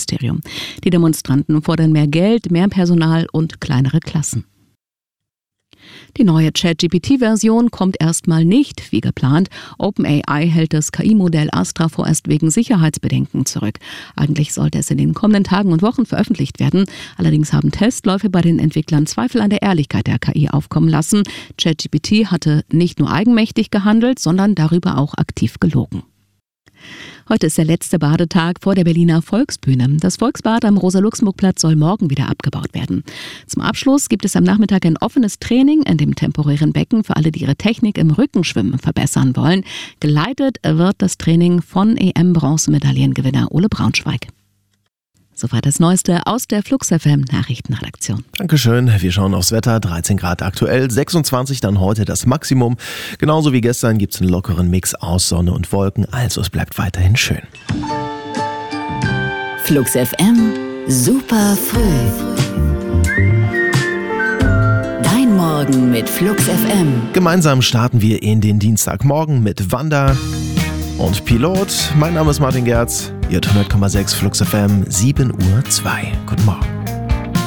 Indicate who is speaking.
Speaker 1: Bildungsministerium. Die Demonstranten fordern mehr Geld, mehr Personal und kleinere Klassen. Die neue ChatGPT-Version kommt erstmal nicht, wie geplant. OpenAI hält das KI-Modell Astra vorerst wegen Sicherheitsbedenken zurück. Eigentlich sollte es in den kommenden Tagen und Wochen veröffentlicht werden. Allerdings haben Testläufe bei den Entwicklern Zweifel an der Ehrlichkeit der KI aufkommen lassen. ChatGPT hatte nicht nur eigenmächtig gehandelt, sondern darüber auch aktiv gelogen. Heute ist der letzte Badetag vor der Berliner Volksbühne. Das Volksbad am Rosa-Luxemburg-Platz soll morgen wieder abgebaut werden. Zum Abschluss gibt es am Nachmittag ein offenes Training in dem temporären Becken für alle, die ihre Technik im Rückenschwimmen verbessern wollen. Geleitet wird das Training von EM-Bronzemedaillengewinner Ole Braunschweig. Soweit das Neueste aus der Flux FM Nachrichtenredaktion.
Speaker 2: Dankeschön. Wir schauen aufs Wetter. 13 Grad aktuell, 26 dann heute das Maximum. Genauso wie gestern gibt es einen lockeren Mix aus Sonne und Wolken. Also es bleibt weiterhin schön.
Speaker 3: Flux FM, super früh. Dein Morgen mit Flux FM.
Speaker 2: Gemeinsam starten wir in den Dienstagmorgen mit Wanda und Pilot. Mein Name ist Martin Gerz. Ihr hört 100,6 Flux FM, 7:02 Uhr. Guten Morgen.